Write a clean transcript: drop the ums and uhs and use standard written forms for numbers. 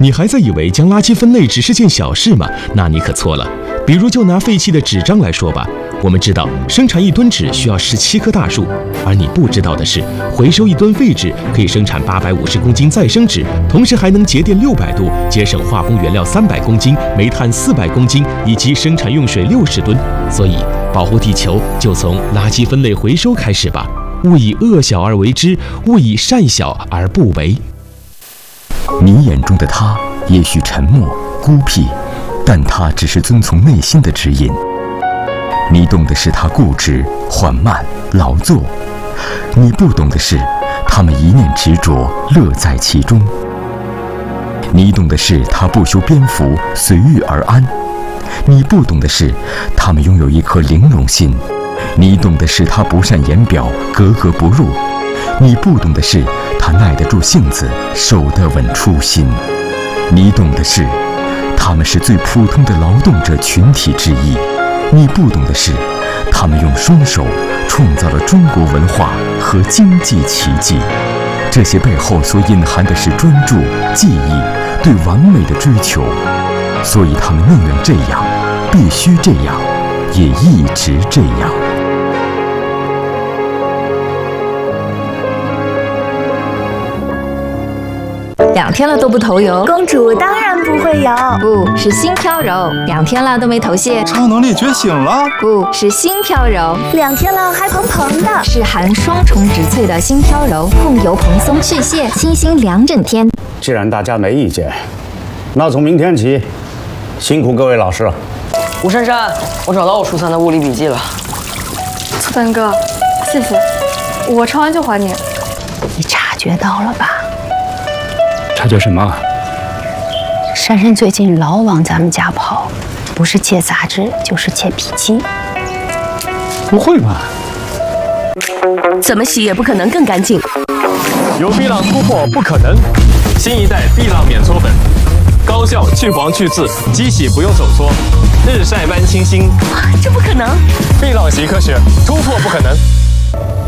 你还在以为将垃圾分类只是件小事吗？那你可错了。比如就拿废弃的纸张来说吧，我们知道生产1吨纸需要17棵大树，而你不知道的是，回收1吨废纸可以生产850公斤再生纸，同时还能节电600度，节省化工原料300公斤、煤炭400公斤以及生产用水60吨。所以，保护地球就从垃圾分类回收开始吧。勿以恶小而为之，勿以善小而不为。 你眼中的他也许沉默孤僻，但他只是遵从内心的指引。你懂的是他固执缓慢劳作，你不懂的是他们一念执着，乐在其中。你懂的是他不修边幅，随遇而安，你不懂的是他们拥有一颗玲珑心。你懂的是他不善言表，格格不入，你不懂的是他耐得住性子，守得稳初心。你懂的是他们是最普通的劳动者群体之一，你不懂的是他们用双手创造了中国文化和经济奇迹。这些背后所隐含的是专注、技艺、对完美的追求，所以他们宁愿这样，必须这样，也一直这样。 2天了都不头油， 公主当然不会有， 不是心飘柔。2天了都没头屑， 超能力觉醒了， 不是心飘柔。 2天了还蓬蓬的， 是含双重植萃的心飘柔，控油蓬松去屑，清新2整天。 既然大家没意见，那从明天起，辛苦各位老师了。 吴珊珊，我找到我初3的物理笔记了。 粗本哥，谢谢，我抄完就还你。 你察觉到了吧？ 察觉什么？ 珊珊最近老往咱们家跑，不是借杂志就是借笔记。 不会吧？ 怎么洗也不可能更干净。 有碧浪突破不可能，新一代碧浪免搓粉，高效去黄去渍，机洗不用手搓，日晒般清新。 这不可能！ 碧浪习科学，突破不可能。